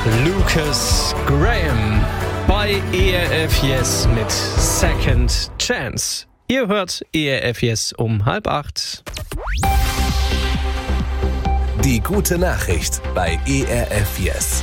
Lucas Graham bei ERF Yes mit Second Chance. Ihr hört ERF Yes um 7:30. Die gute Nachricht bei ERF Yes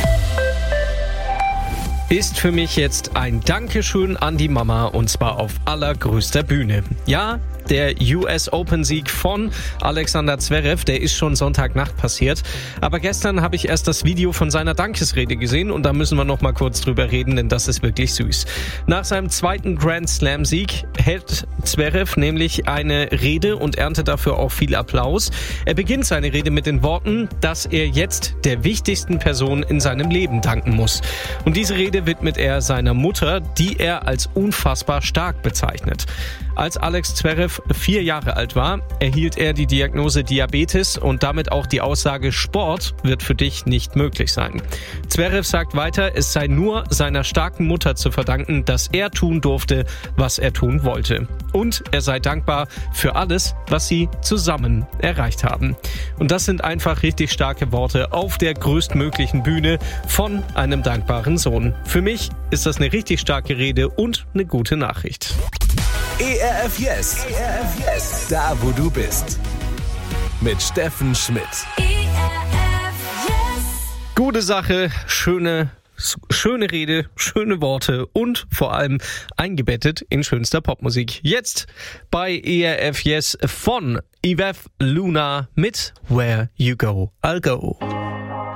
Ist für mich jetzt ein Dankeschön an die Mama und zwar auf allergrößter Bühne. Ja, der US Open Sieg von Alexander Zverev, der ist schon Sonntagnacht passiert. Aber gestern habe ich erst das Video von seiner Dankesrede gesehen und da müssen wir noch mal kurz drüber reden, denn das ist wirklich süß. Nach seinem zweiten Grand Slam Sieg hält Zverev nämlich eine Rede und erntet dafür auch viel Applaus. Er beginnt seine Rede mit den Worten, dass er jetzt der wichtigsten Person in seinem Leben danken muss. Und diese Rede widmet er seiner Mutter, die er als unfassbar stark bezeichnet. Als Alex Zverev 4 Jahre alt war, erhielt er die Diagnose Diabetes und damit auch die Aussage, Sport wird für dich nicht möglich sein. Zverev sagt weiter, es sei nur seiner starken Mutter zu verdanken, dass er tun durfte, was er tun wollte. Und er sei dankbar für alles, was sie zusammen erreicht haben. Und das sind einfach richtig starke Worte auf der größtmöglichen Bühne von einem dankbaren Sohn. Für mich ist das eine richtig starke Rede und eine gute Nachricht. ERF Yes. Da, wo du bist. Mit Steffen Schmidt. Gute Sache, schöne Rede, schöne Worte und vor allem eingebettet in schönster Popmusik. Jetzt bei ERF Yes von Yves Luna mit Where You Go, I'll Go.